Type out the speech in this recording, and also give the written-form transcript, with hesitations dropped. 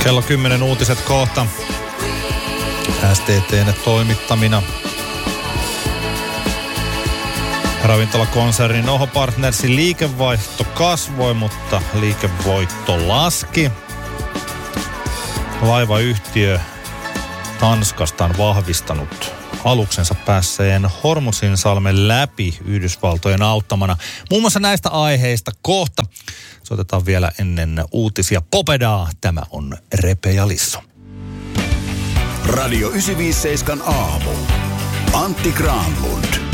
Kello 10 uutiset kohta. STT:n toimittamina. Ravintolakonsernin Noho Partnersin liikevaihto kasvoi, mutta liikevoitto laski. Laivayhtiö Tanskasta on vahvistanut aluksensa päässeen Hormuzinsalmen läpi Yhdysvaltojen auttamana. Muun muassa näistä aiheista kohta. Soitetaan vielä ennen uutisia Popedaa. Tämä on Repe ja Lisso. Radio 957 aamu. Antti Granlund.